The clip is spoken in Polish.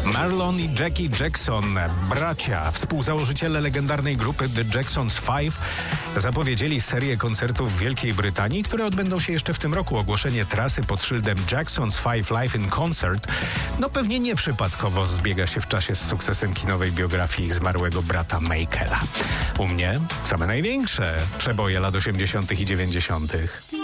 Marlon i Jackie Jackson, bracia, współzałożyciele legendarnej grupy The Jacksons 5, zapowiedzieli serię koncertów w Wielkiej Brytanii, które odbędą się jeszcze w tym roku. Ogłoszenie trasy pod szyldem Jacksons 5 Live in Concert pewnie nieprzypadkowo zbiega się w czasie z sukcesem kinowej biografii ich zmarłego brata Michaela. U mnie same największe przeboje lat 80. i 90.